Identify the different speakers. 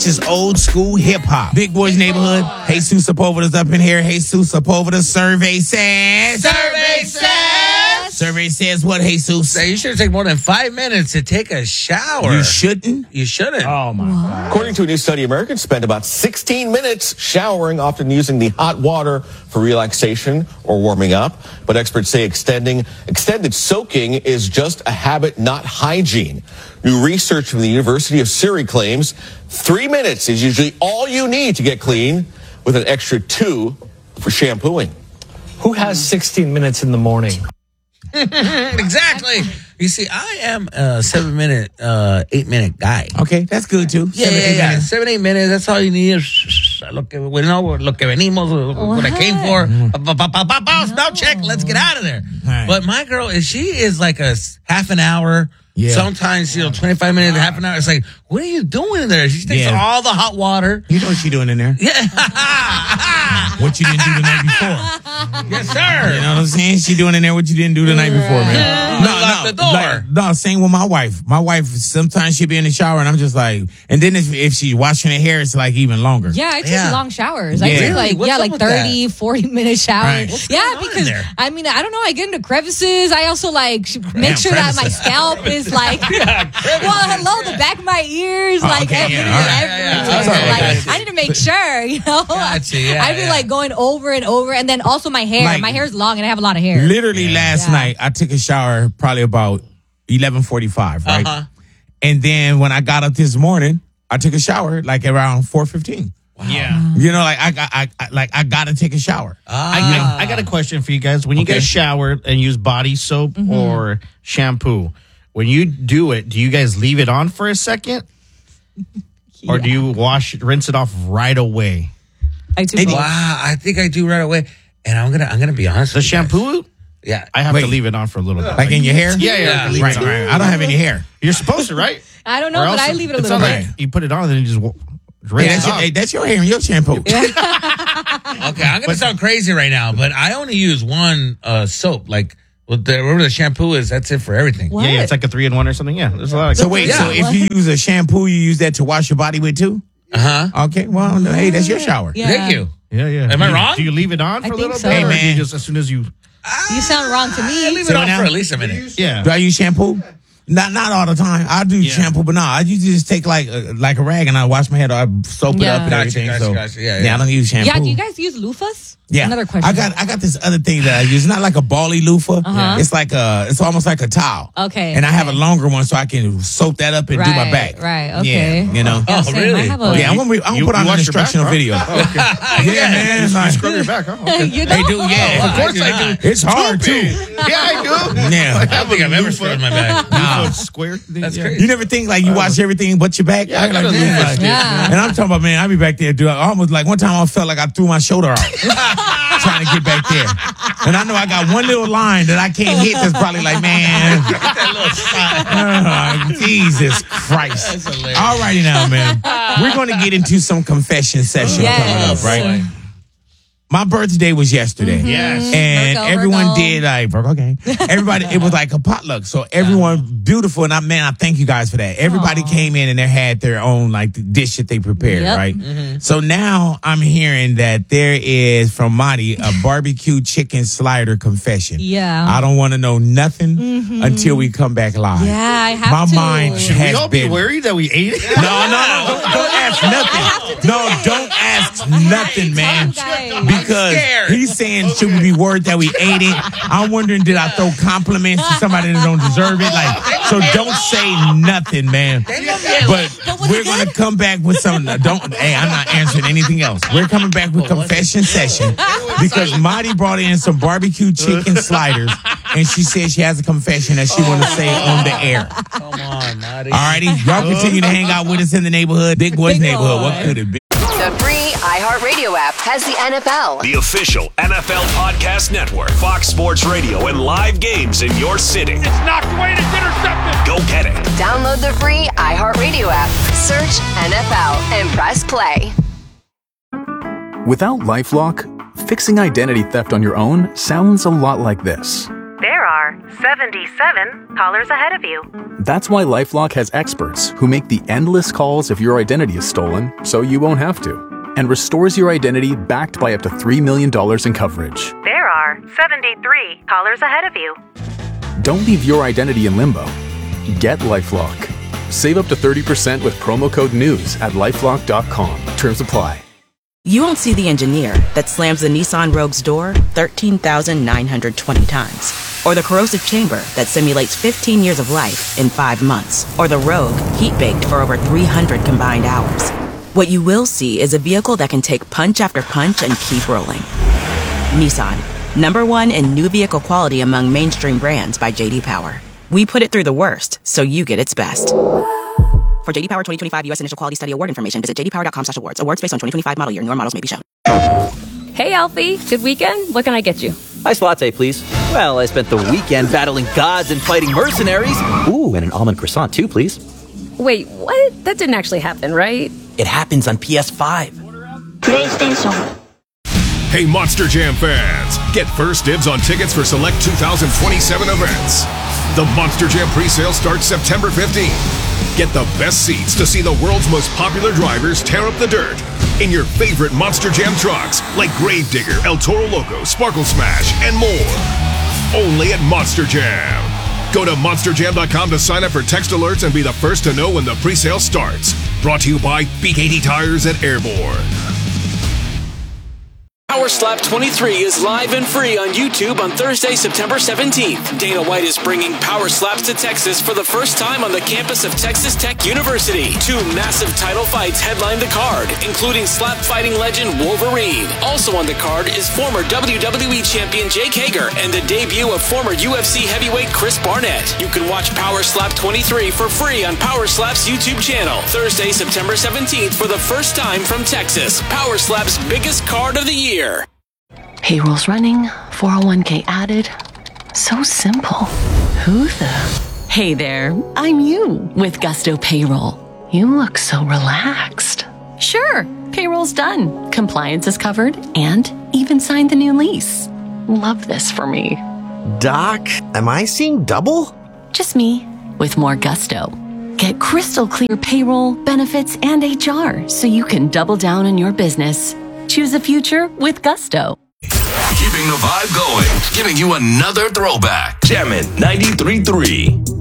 Speaker 1: is old school hip hop. Big Boys Neighborhood. Jesus Sepulveda's up in here. Jesus Sepulveda. Survey says. Survey says what, Jesus?
Speaker 2: You shouldn't take more than 5 minutes to take a shower.
Speaker 1: You shouldn't?
Speaker 2: You shouldn't.
Speaker 1: Oh, my God.
Speaker 3: According to a new study, Americans spend about 16 minutes showering, often using the hot water for relaxation or warming up. But experts say extended soaking is just a habit, not hygiene. New research from the University of Surrey claims 3 minutes is usually all you need to get clean, with an extra 2 for shampooing.
Speaker 4: Who has 16 minutes in the morning?
Speaker 2: Exactly. You see, I am a 7 minute, 8 minute guy.
Speaker 1: Okay, that's good too.
Speaker 2: Yeah. 7, 8 minutes. That's all you need. Lo que venimos, what I came for. Spell check. Let's get out of there.
Speaker 1: Right.
Speaker 2: But my girl, she is like a half an hour.
Speaker 1: Yeah.
Speaker 2: Sometimes, 25 minutes, half an hour. It's like, what are you doing in there? She takes all the hot water.
Speaker 1: You know what she's doing in there?
Speaker 2: Yeah.
Speaker 1: What you didn't do the night before.
Speaker 2: Yes, sir.
Speaker 1: You know what I'm saying? She doing in there what you didn't do the night before, man.
Speaker 2: Lock the door.
Speaker 1: No, same with my wife. My wife, sometimes she'll be in the shower and I'm just like, and then if she's washing her hair, it's like even longer.
Speaker 5: Yeah, I take long showers.
Speaker 1: Yeah.
Speaker 5: I take
Speaker 2: Really? What's up
Speaker 5: like
Speaker 2: with
Speaker 5: 30, 40-minute showers.
Speaker 1: Right.
Speaker 2: What's
Speaker 5: Yeah,
Speaker 2: going on
Speaker 5: because
Speaker 2: there?
Speaker 5: I mean, I don't know. I get into crevices. I also make sure that my scalp is like, the back of my ears, everything.
Speaker 1: Right.
Speaker 5: I need to make sure,
Speaker 2: Gotcha, yeah,
Speaker 5: I be like going over and over, and then also my hair.
Speaker 1: Like,
Speaker 5: my hair's long, and I have a lot of hair.
Speaker 1: Literally last night, I took a shower probably about 11:45, right?
Speaker 2: Uh-huh.
Speaker 1: And then when I got up this morning, I took a shower like around 4:15.
Speaker 2: Wow.
Speaker 6: Yeah.
Speaker 1: I gotta take a shower.
Speaker 6: I got a question for you guys. When you guys shower and use body soap or shampoo, when you do it, do you guys leave it on for a second? Or do you rinse it off right away?
Speaker 5: I do.
Speaker 2: Wow, I think I do right away. And I'm gonna be honest.
Speaker 6: The
Speaker 2: with you guys.
Speaker 6: shampoo?
Speaker 2: Yeah.
Speaker 6: I have to leave it on for a little bit.
Speaker 1: Like in your hair?
Speaker 6: Yeah.
Speaker 1: Right. I don't have any hair.
Speaker 6: You're supposed to, right?
Speaker 5: I don't know,
Speaker 6: Or
Speaker 5: but
Speaker 6: else
Speaker 5: I leave it a
Speaker 6: it's
Speaker 5: little
Speaker 6: not
Speaker 5: bit.
Speaker 6: like you put it on and then you just
Speaker 1: Hey,
Speaker 6: rinse it off.
Speaker 1: that's your hair and your shampoo.
Speaker 2: Okay, I'm gonna sound crazy right now, but I only use one soap. Like whatever the shampoo is, that's it for everything.
Speaker 5: What?
Speaker 6: Yeah, it's like a 3-in-1 or something. Yeah, there's a lot of
Speaker 1: So wait, so if you use a shampoo, you use that to wash your body with too? Okay, well, hey, that's your shower.
Speaker 5: Yeah.
Speaker 2: Thank you.
Speaker 6: Yeah.
Speaker 2: Am I wrong?
Speaker 6: Do you leave it on
Speaker 5: I
Speaker 6: for a
Speaker 5: think
Speaker 6: little
Speaker 5: so.
Speaker 6: bit?
Speaker 5: Hey,
Speaker 6: Or do
Speaker 1: man.
Speaker 6: you just as soon as you...
Speaker 5: You sound wrong to me.
Speaker 2: I leave it on for at least a minute.
Speaker 6: Yeah.
Speaker 1: Do I use shampoo? Not all the time. I do shampoo, but no, I usually just take like a rag and I wash my head or I soap it up and
Speaker 5: Gotcha,
Speaker 1: everything.
Speaker 2: gotcha. Yeah.
Speaker 1: I don't use shampoo.
Speaker 5: Yeah, do you guys use loofahs?
Speaker 1: Yeah.
Speaker 5: Another question.
Speaker 1: I got this other thing that I use. It's not like a bally loofah. It's like it's almost like a towel.
Speaker 5: Okay,
Speaker 1: And I have a longer one so I can soak that up and do my back.
Speaker 5: Right, okay.
Speaker 1: Yeah, you know.
Speaker 5: Yeah, same.
Speaker 2: really?
Speaker 5: I have a,
Speaker 1: Yeah, I'm gonna put on an
Speaker 6: wash your back,
Speaker 1: instructional
Speaker 6: huh?
Speaker 1: video. Yeah, man. It's
Speaker 6: You
Speaker 1: like,
Speaker 6: scrub your back, huh? Okay.
Speaker 5: you know?
Speaker 1: they do, yeah.
Speaker 2: Of course I do.
Speaker 1: It's hard too.
Speaker 6: Yeah, I do.
Speaker 1: Yeah.
Speaker 2: I don't think I've ever scrubbed my back.
Speaker 6: Loofah square thing.
Speaker 2: That's
Speaker 6: yeah.
Speaker 2: crazy.
Speaker 1: You never think like you wash everything but your back?
Speaker 6: Yeah, I got a
Speaker 1: like,
Speaker 6: loofah
Speaker 1: like-
Speaker 6: stick.
Speaker 5: Yeah.
Speaker 1: And I'm talking about, man, I be back there, dude. I almost like one time I felt like I threw my shoulder out trying to get back there. And I know I got one little line that I can't hit that's probably like, man. Jesus Christ.
Speaker 2: That's hilarious.
Speaker 1: All righty now, man. We're going to get into some confession session coming up, right? My birthday was yesterday.
Speaker 6: Yes.
Speaker 1: And
Speaker 5: Virgo,
Speaker 1: everyone
Speaker 5: Virgo.
Speaker 1: did like Virgo gang. Everybody, it was like a potluck. So everyone beautiful. And I thank you guys for that. Everybody came in and they had their own like dish that they prepared,
Speaker 5: Yep.
Speaker 1: right? So now I'm hearing that there is from Marty a barbecue chicken slider confession.
Speaker 5: Yeah.
Speaker 1: I don't want to know nothing until we come back live.
Speaker 5: Yeah, I have
Speaker 1: My
Speaker 5: to.
Speaker 1: mind
Speaker 6: Should we
Speaker 1: has
Speaker 6: all be
Speaker 1: been.
Speaker 6: worried that we ate it?
Speaker 1: No. Don't ask nothing. No, don't ask nothing, man.
Speaker 5: Guys.
Speaker 1: Because
Speaker 2: scared.
Speaker 1: he's saying, should we be worried that we ate it? I'm wondering, did I throw compliments to somebody that don't deserve it? Like, so don't say nothing, man. But we're going to come back with some. Hey, I'm not answering anything else. We're coming back with confession session because Marty brought in some barbecue chicken sliders, and she said she has a confession that she want to say on the air.
Speaker 2: Come on, Marty.
Speaker 1: All righty, y'all continue to hang out with us in the neighborhood, Big Boys
Speaker 5: Big
Speaker 1: neighborhood.
Speaker 5: Boy.
Speaker 1: What could it be?
Speaker 7: The free iHeartRadio app has the NFL,
Speaker 8: The official NFL podcast network, Fox Sports Radio, and live games in your city.
Speaker 9: It's knocked away and it's intercepted.
Speaker 8: Go get it.
Speaker 7: Download the free iHeartRadio app, search NFL, and press play.
Speaker 10: Without LifeLock, fixing identity theft on your own sounds a lot like this.
Speaker 11: There are are 77 callers ahead of you.
Speaker 10: That's why LifeLock has experts who make the endless calls if your identity is stolen, so you won't have to, and restores your identity backed by up to $3 million in coverage.
Speaker 11: There are 73 callers ahead of you.
Speaker 10: Don't leave your identity in limbo. Get LifeLock. Save up to 30% with promo code NEWS at LifeLock.com. Terms apply.
Speaker 12: You won't see the engineer that slams the Nissan Rogue's door 13,920 times. Or the corrosive chamber that simulates 15 years of life in 5 months. Or the Rogue heat-baked for over 300 combined hours. What you will see is a vehicle that can take punch after punch and keep rolling. Nissan, #1 in new vehicle quality among mainstream brands by J.D. Power. We put it through the worst, so you get its best. For J.D. Power 2025 U.S. Initial Quality Study Award information, visit jdpower.com/awards. Awards based on 2025 model year. Newer models may be shown.
Speaker 13: Hey, Alfie. Good weekend? What can I get you?
Speaker 14: Iced latte, please. Well, I spent the weekend battling gods and fighting mercenaries. Ooh, and an almond croissant, too, please.
Speaker 13: Wait, what? That didn't actually happen, right?
Speaker 14: It happens on PS5.
Speaker 15: PlayStation.
Speaker 8: Hey, Monster Jam fans. Get first dibs on tickets for select 2027 events. The Monster Jam presale starts September 15th. Get the best seats to see the world's most popular drivers tear up the dirt in your favorite Monster Jam trucks like Gravedigger, El Toro Loco, Sparkle Smash, and more. Only at Monster Jam. Go to monsterjam.com to sign up for text alerts and be the first to know when the presale starts. Brought to you by BKT Tires at Airborne.
Speaker 16: Power Slap 23 is live and free on YouTube on Thursday, September 17th. Dana White is bringing Power Slaps to Texas for the first time on the campus of Texas Tech University. 2 massive title fights headline the card, including slap fighting legend Wolverine. Also on the card is former WWE champion Jake Hager and the debut of former UFC heavyweight Chris Barnett. You can watch Power Slap 23 for free on Power Slap's YouTube channel. Thursday, September 17th for the first time from Texas. Power Slap's biggest card of the year.
Speaker 17: Payroll's running, 401k added. So simple. Who the? Hey there, I'm you with Gusto Payroll. You look so relaxed. Sure, payroll's done. Compliance is covered and even signed the new lease. Love this for me.
Speaker 18: Doc, am I seeing double?
Speaker 17: Just me with more Gusto. Get crystal clear payroll, benefits, and HR so you can double down on your business. Choose a future with Gusto.
Speaker 19: Keeping the vibe going, giving you another throwback. Jammin' 93.3.